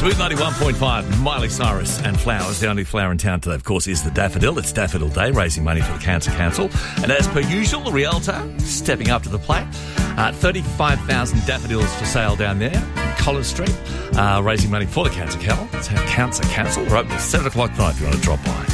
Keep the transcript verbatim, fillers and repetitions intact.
Smooth ninety-one point five, Miley Cyrus and flowers. The only flower in town today, of course, is the daffodil. It's Daffodil Day, raising money for the Cancer Council. And as per usual, the Realtor stepping up to the plate. Uh, thirty-five thousand daffodils for sale down there, Collins Street, uh, raising money for the Cancer Council. Cancer Council. We're open till seven o'clock tonight if you want to drop by.